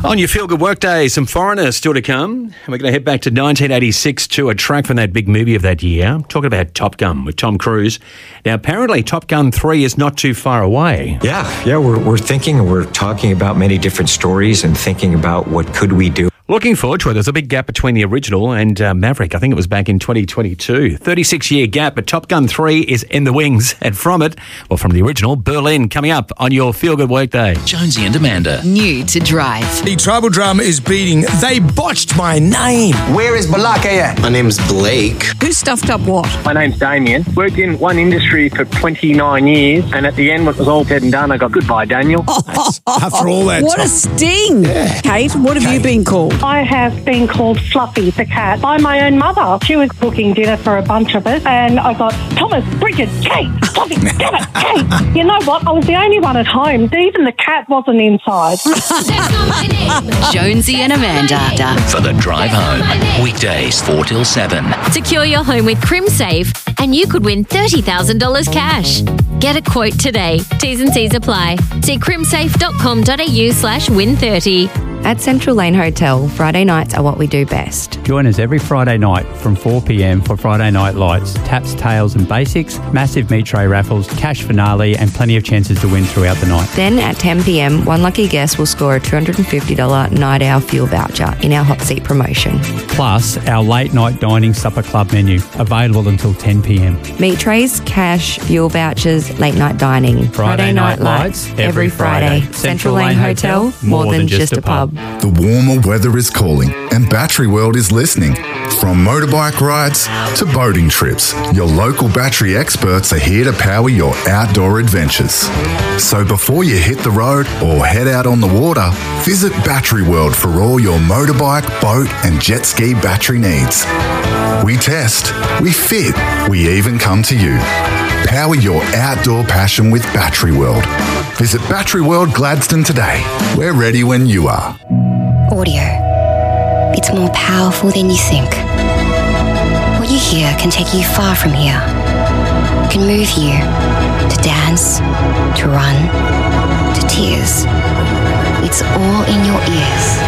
On your Feel Good Workday, some foreigners still to come. And we're going to head back to 1986 to a track from that big movie of that year. Talking about Top Gun with Tom Cruise. Now, apparently Top Gun 3 is not too far away. Yeah, we're thinking and we're talking about many different stories and thinking about what could we do. Looking forward to it. There's a big gap between the original and Maverick. I think it was back in 2022. 36-year gap, but Top Gun 3 is in the wings. And from the original, Berlin, coming up on your Feel Good Workday. Jonesy and Amanda. New to drive. The tribal drum is beating. They botched my name. Where is Balaka at? My name's Blake. Who stuffed up what? My name's Damien. Worked in one industry for 29 years, and at the end, when it was all said and done, I got goodbye, Daniel. After all that What time. a sting. Yeah. Kate, what have you been called? I have been called Fluffy the cat by my own mother. She was cooking dinner for a bunch of us, and I got Thomas, Bridget, Kate, Fluffy, damn it, Kate. You know what? I was the only one at home. Even the cat wasn't inside. Jonesy and Amanda. For the drive home. Weekdays 4 till 7. Secure your home with CrimSafe and you could win $30,000 cash. Get a quote today. T's and C's apply. See crimsafe.com.au/win30. At Central Lane Hotel, Friday nights are what we do best. Join us every Friday night from 4 p.m. for Friday Night Lights, taps, tails and basics, massive meat tray raffles, cash finale and plenty of chances to win throughout the night. Then at 10 p.m, one lucky guest will score a $250 night hour fuel voucher in our hot seat promotion. Plus, our late night dining supper club menu, available until 10 p.m. Meat trays, cash, fuel vouchers, late night dining. Friday Night Lights, every Friday. Central Lane Hotel, more than just a pub. The warmer weather is calling and Battery World is listening. From motorbike rides to boating trips, your local battery experts are here to power your outdoor adventures. So before you hit the road or head out on the water, visit Battery World for all your motorbike, boat and jet ski battery needs. We test, we fit, we even come to you. Power your outdoor passion with Battery World. Visit Battery World Gladstone today. We're ready when you are. Audio. It's more powerful than you think. What you hear can take you far from here. Can move you to dance, to run, to tears. It's all in your ears.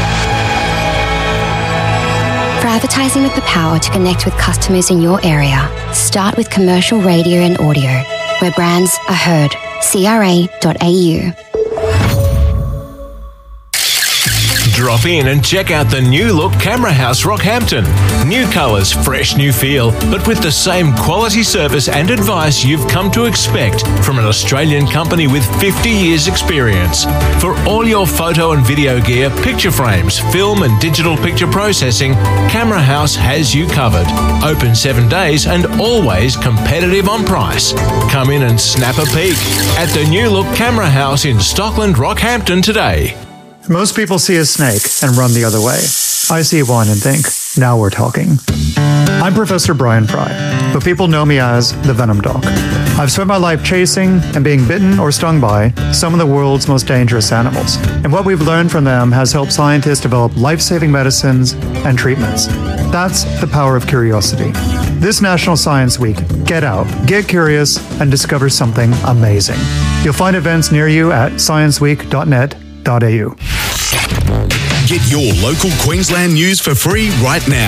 For advertising with the power to connect with customers in your area, start with commercial radio and audio, where brands are heard. CRA.au. Drop in and check out the new look Camera House Rockhampton. New colours, fresh new feel, but with the same quality service and advice you've come to expect from an Australian company with 50 years experience. For all your photo and video gear, picture frames, film and digital picture processing, Camera House has you covered. Open 7 days and always competitive on price. Come in and snap a peek at the new look Camera House in Stockland, Rockhampton today. Most people see a snake and run the other way. I see one and think, now we're talking. I'm Professor Brian Fry, but people know me as the Venom Doc. I've spent my life chasing and being bitten or stung by some of the world's most dangerous animals. And what we've learned from them has helped scientists develop life-saving medicines and treatments. That's the power of curiosity. This National Science Week, get out, get curious, and discover something amazing. You'll find events near you at scienceweek.net.au. Get your local Queensland news for free right now.